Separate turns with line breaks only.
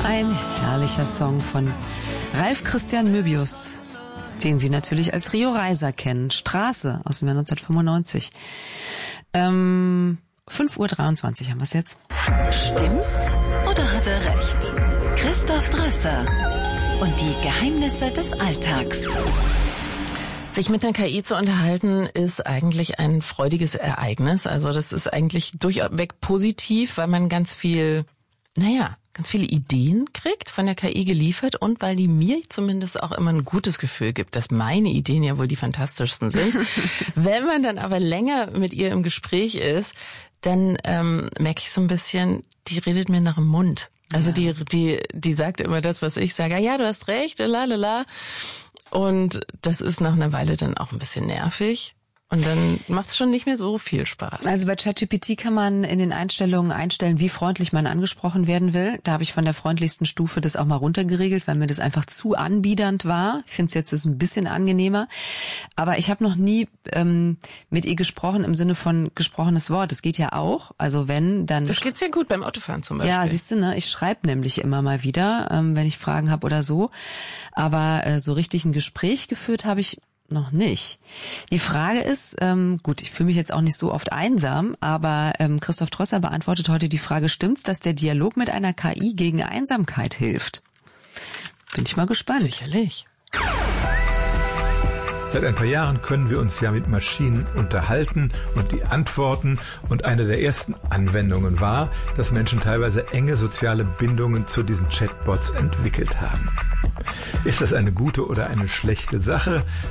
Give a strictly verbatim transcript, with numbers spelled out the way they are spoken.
Ein herrlicher Song von Ralf Christian Möbius, den Sie natürlich als Rio Reiser kennen. Straße aus dem Jahr neunzehnhundertfünfundneunzig. Ähm, fünf Uhr dreiundzwanzig haben wir es jetzt.
Stimmt's oder hat er recht? Christoph Drösser und die Geheimnisse des Alltags.
Sich mit einer K I zu unterhalten, ist eigentlich ein freudiges Ereignis. Also das ist eigentlich durchweg positiv, weil man ganz viel, naja, ganz viele Ideen kriegt, von der K I geliefert, und weil die mir zumindest auch immer ein gutes Gefühl gibt, dass meine Ideen ja wohl die fantastischsten sind. Wenn man dann aber länger mit ihr im Gespräch ist, dann ähm, merke ich so ein bisschen, die redet mir nach dem Mund. Also ja. die die die sagt immer das, was ich sage. Ja, du hast recht, la la la. Und das ist nach einer Weile dann auch ein bisschen nervig. Und dann macht es schon nicht mehr so viel Spaß.
Also bei ChatGPT kann man in den Einstellungen einstellen, wie freundlich man angesprochen werden will. Da habe ich von der freundlichsten Stufe das auch mal runtergeregelt, weil mir das einfach zu anbiedernd war. Ich finde es jetzt ist ein bisschen angenehmer. Aber ich habe noch nie ähm, mit ihr gesprochen im Sinne von gesprochenes Wort. Das geht ja auch. Also wenn, dann...
Das geht sehr gut beim Autofahren zum Beispiel.
Ja, siehst du, ne? Ich schreibe nämlich immer mal wieder, ähm, wenn ich Fragen habe oder so. Aber äh, so richtig ein Gespräch geführt habe ich noch nicht. Die Frage ist, ähm, gut, ich fühle mich jetzt auch nicht so oft einsam, aber ähm, Christoph Drösser beantwortet heute die Frage, stimmt's, dass der Dialog mit einer K I gegen Einsamkeit hilft? Bin ich mal gespannt.
Sicherlich.
Seit ein paar Jahren können wir uns ja mit Maschinen unterhalten und die antworten. Und eine der ersten Anwendungen war, dass Menschen teilweise enge soziale Bindungen zu diesen Chatbots entwickelt haben. Ist das eine gute oder eine schlechte Sache?